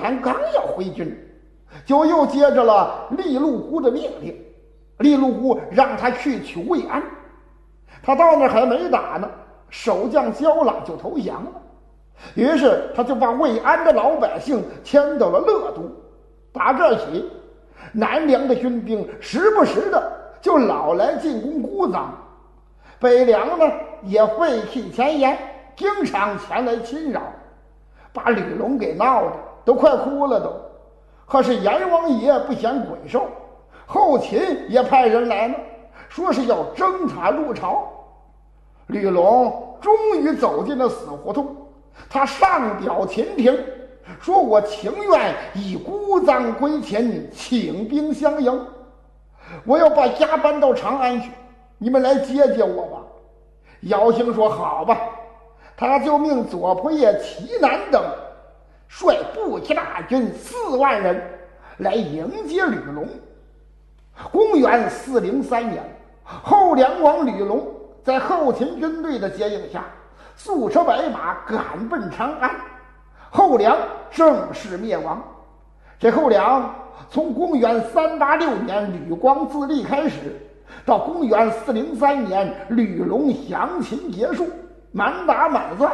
谈刚要回军，就又接着了利禄姑的命令。利禄姑让他去取魏安，他到那儿还没打呢，守将焦朗就投降了。于是他就把魏安的老百姓迁到了乐都。打这起，南梁的军兵时不时的就老来进攻姑臧，北凉呢也废弃前言，经常前来侵扰，把吕龙给闹的都快哭了都。可是阎王爷不嫌鬼瘦，后秦也派人来了，说是要征他入朝。吕龙终于走进了死胡同，他上表秦廷，说我情愿以姑臧归秦，请兵相迎，我要把家搬到长安去，你们来接接我吧。姚兴说好吧，他就命左仆射齐南等率步骑大军4万人来迎接吕龙。公元403年，后梁王吕龙在后秦军队的接应下，速车白马赶奔长安，后梁正式灭亡。这后梁从公元386年吕光自立开始，到公元403年吕龙降秦结束，满打满算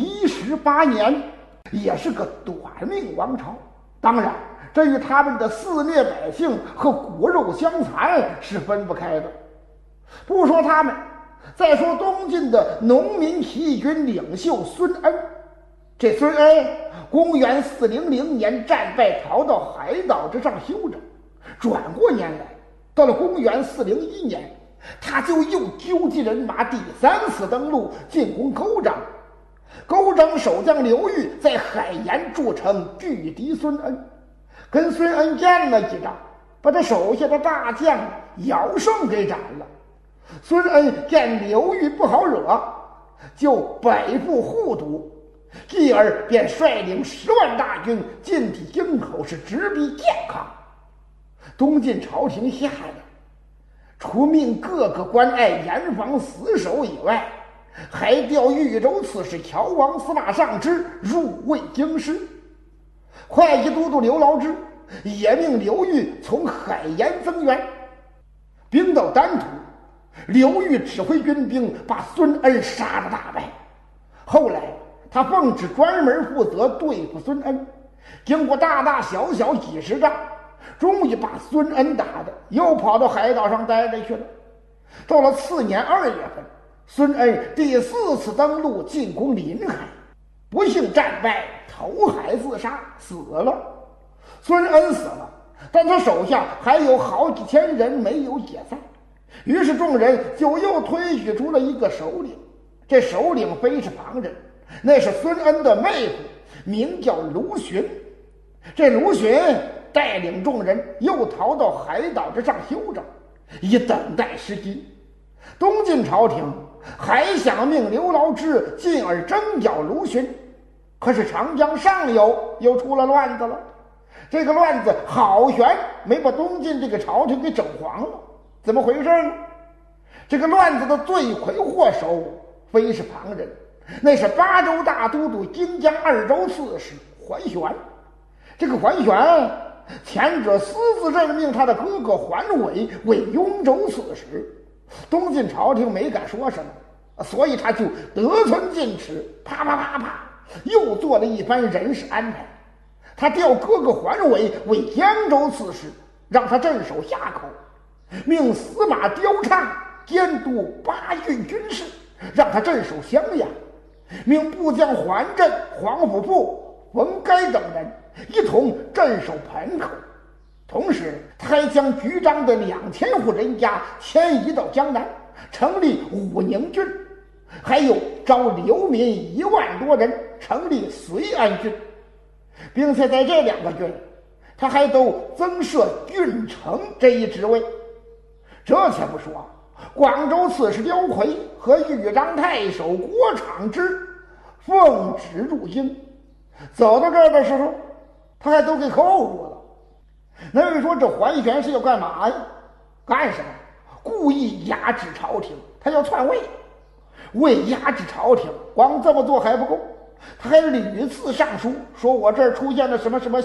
18年，也是个短命王朝。当然这与他们的肆虐百姓和骨肉相残是分不开的。不说他们，再说东晋的农民起义军领袖孙恩。这孙恩公元400年战败，逃到海岛之上休整。转过年来，到了公元401年，他就又纠集人马第3次登陆，进攻勾章。勾章守将刘裕在海盐筑城拒敌孙恩，跟孙恩战了几仗，把他手下的大将姚胜给斩了。孙恩见刘裕不好惹，就北赴护都，继而便率领10万大军进抵京口，是直逼健康。东晋朝廷下的除命各个关隘严防死守以外，还调豫州刺史乔王司马尚之入卫京师。会稽都督刘牢之也命刘裕从海盐增援。兵到丹徒，刘裕指挥军兵把孙恩杀得大败。后来他奉旨专门负责对付孙恩，经过大大小小几十仗，终于把孙恩打的又跑到海岛上待着去了。到了次年2月份，孙恩第4次登陆进攻临海，不幸战败，投海自杀死了。孙恩死了，但他手下还有好几千人没有解散，于是众人就又推举出了一个首领。这首领非是旁人，那是孙恩的妹夫，名叫卢循。这卢循带领众人又逃到海岛之上休整，以等待时机。东晋朝廷还想命刘牢之进而征剿卢循，可是长江上游又出了乱子了。这个乱子好悬没把东晋这个朝廷给整黄了。怎么回事呢？这个乱子的罪魁祸首非是旁人，那是巴州大都督荆江2州刺史桓玄。这个桓玄前者私自任命他的哥哥桓伟为雍州刺史，东晋朝廷没敢说什么，所以他就得寸进尺，啪啪啪啪又做了一番人事安排。他调哥哥桓伟为江州刺史，让他镇守夏口，命司马刁畅监督8郡军事，让他镇守襄阳，命部将桓震、黄甫富、冯该等人一同镇守盆口。同时他还将局章的2000户人家迁移到江南，成立武宁郡，还有招流民1万多人，成立绥安郡，并且在这2个郡他还都增设郡丞这一职位。这且不说，广州刺史刁魁和豫章太守郭昶之奉旨入京，走到这儿的时候他还都给扣住了。那位说这桓玄是要干嘛呀？干什么？故意压制朝廷，他要篡位。为压制朝廷，光这么做还不够，他还屡次上书说我这儿出现了什么什么